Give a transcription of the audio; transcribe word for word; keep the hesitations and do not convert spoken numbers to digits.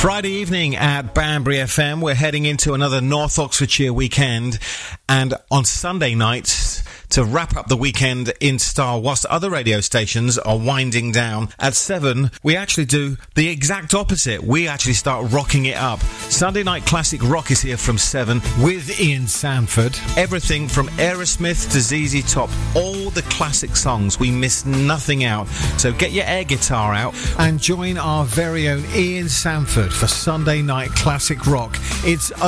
Friday evening at Banbury F M. We're heading into another North Oxfordshire weekend, and on Sunday nights, to wrap up the weekend in style, whilst other radio stations are winding down, at seven, we actually do the exact opposite. We actually start rocking it up. Sunday Night Classic Rock is here from seven with Ian Sanford. Everything from Aerosmith to Z Z Top, all the classic songs. We miss nothing out. So get your air guitar out and join our very own Ian Sanford for Sunday Night Classic Rock. It's